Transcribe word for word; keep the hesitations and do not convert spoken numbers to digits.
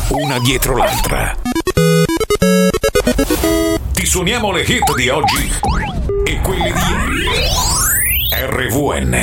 una dietro l'altra. Ti suoniamo le hit di oggi e quelle di ieri. R V N,